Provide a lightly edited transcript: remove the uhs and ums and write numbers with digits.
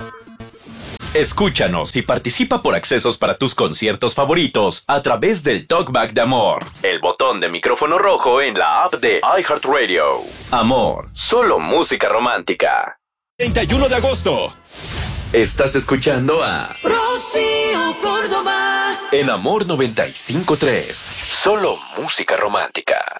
Escúchanos y participa por accesos para tus conciertos favoritos a través del Talkback de Amor, el botón de micrófono rojo en la app de iHeartRadio. Amor, solo música romántica. 31 de agosto. Estás escuchando a Rocío Córdoba en Amor 95.3, solo música romántica.